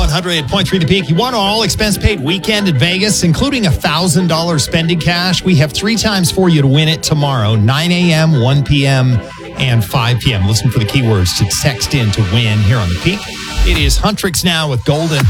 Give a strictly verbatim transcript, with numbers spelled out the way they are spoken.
one oh eight point three The Peak. You want an all-expense-paid weekend in Vegas, including a one thousand dollars spending cash? We have three times for you to win it tomorrow, nine a.m., one p.m., and five p.m. Listen for the keywords to text in to win here on The Peak. It is Huntrix now with Golden.